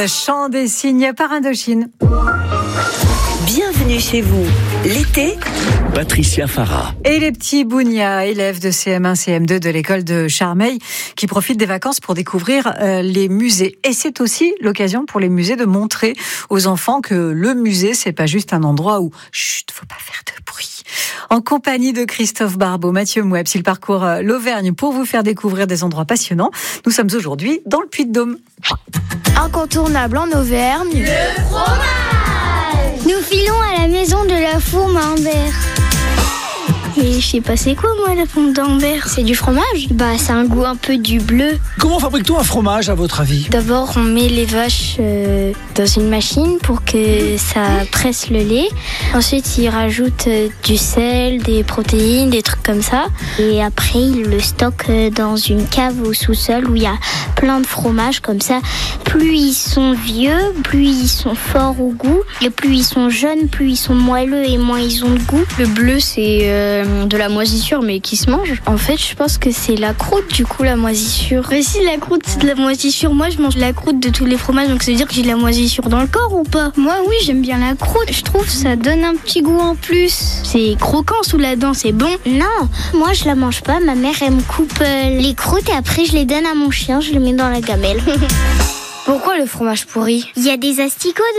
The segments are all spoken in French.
Chant des cygnes par Indochine. Bienvenue chez vous. L'été, Patricia Farah. Et les petits Bougnats, élèves de CM1, CM2 de l'école de Charmeil, qui profitent des vacances pour découvrir les musées. Et c'est aussi l'occasion pour les musées de montrer aux enfants que le musée, c'est pas juste un endroit où chut, faut pas faire de bruit. En compagnie de Christophe Barbeau, Mathieu Mouebs, il parcourt l'Auvergne pour vous faire découvrir des endroits passionnants. Nous sommes aujourd'hui dans le Puy-de-Dôme. Incontournable en Auvergne, le fromage. Nous filons à la maison de la fourme à Ambert. Mais je sais pas c'est quoi moi la fourme d'Ambert. C'est du fromage ? Bah c'est un goût un peu du bleu. Comment fabrique-t-on un fromage à votre avis ? D'abord on met les vaches dans une machine pour que ça presse le lait. Ensuite ils rajoutent du sel, des protéines, des trucs comme ça. Et après ils le stockent dans une cave au sous-sol où il y a plein de fromages comme ça. Plus ils sont vieux, plus ils sont forts au goût. Et plus ils sont jeunes, plus ils sont moelleux et moins ils ont de goût. Le bleu c'est de la moisissure mais qui se mange. En fait je pense que c'est la croûte du coup la moisissure. Mais si la croûte c'est de la moisissure, moi je mange la croûte de tous les fromages, donc ça veut dire que j'ai de la moisissure dans le corps ou pas ? Moi oui j'aime bien la croûte, je trouve que ça donne un petit goût en plus. C'est croquant sous la dent, c'est bon. Non, moi je la mange pas, ma mère elle me coupe les croûtes et après je les donne à mon chien, je les mets dans la gamelle. Pourquoi le fromage pourrit ? Il y a des asticots dedans ?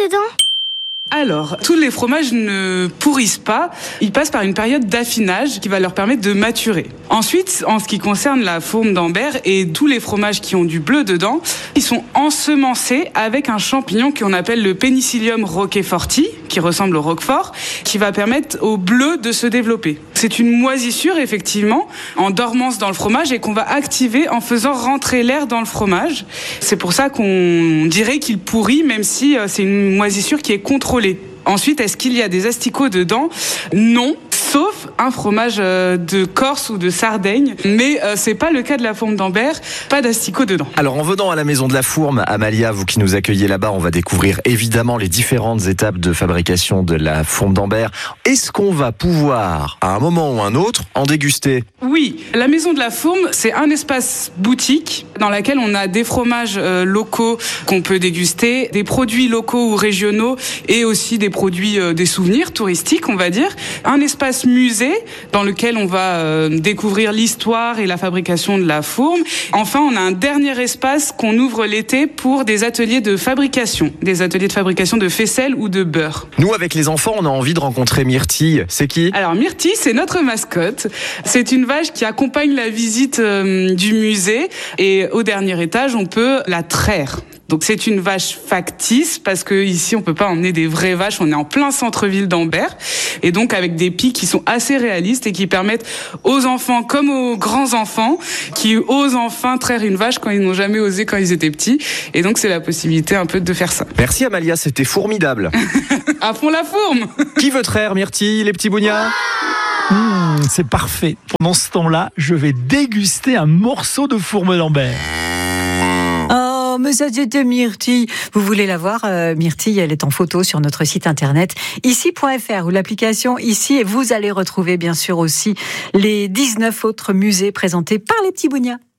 Alors, tous les fromages ne pourrissent pas. Ils passent par une période d'affinage qui va leur permettre de maturer. Ensuite, en ce qui concerne la fourme d'Ambert et tous les fromages qui ont du bleu dedans, ils sont ensemencés avec un champignon qu'on appelle le Penicillium roqueforti, qui ressemble au roquefort, qui va permettre au bleu de se développer. C'est une moisissure, effectivement, en dormance dans le fromage et qu'on va activer en faisant rentrer l'air dans le fromage. C'est pour ça qu'on dirait qu'il pourrit, même si c'est une moisissure qui est contrôlée. Ensuite, est-ce qu'il y a des asticots dedans ? Non, sauf un fromage de Corse ou de Sardaigne. Mais c'est pas le cas de la fourme d'Ambert, pas d'asticots dedans. Alors en venant à la maison de la fourme, Amalia, vous qui nous accueillez là-bas, on va découvrir évidemment les différentes étapes de fabrication de la fourme d'Ambert. Est-ce qu'on va pouvoir, à un moment ou un autre, en déguster ? Oui, la maison de la fourme, c'est un espace boutique dans lequel on a des fromages locaux qu'on peut déguster, des produits locaux ou régionaux et aussi des produits, des souvenirs touristiques, on va dire. Un espace musée dans lequel on va découvrir l'histoire et la fabrication de la fourme. Enfin, on a un dernier espace qu'on ouvre l'été pour des ateliers de fabrication de faisselle ou de beurre. Nous, avec les enfants, on a envie de rencontrer Myrtille. C'est qui ? Alors Myrtille, c'est notre mascotte. C'est une vache qui accompagne la visite du musée et au dernier étage, on peut la traire. Donc c'est une vache factice parce que ici on peut pas emmener des vraies vaches, on est en plein centre-ville d'Ambert et donc avec des pics qui sont assez réalistes et qui permettent aux enfants comme aux grands-enfants qui osent enfin traire une vache quand ils n'ont jamais osé quand ils étaient petits et donc c'est la possibilité un peu de faire ça. Merci Amalia, c'était formidable. À fond la fourme. Qui veut traire Myrtille, les petits bougnats ? C'est parfait. Pendant ce temps-là, je vais déguster un morceau de fourme d'Ambert. Oh, mais ça c'était Myrtille. Vous voulez la voir, Myrtille, elle est en photo sur notre site internet ici.fr ou l'application Ici. Et vous allez retrouver bien sûr aussi les 19 autres musées présentés par les petits Bougnats.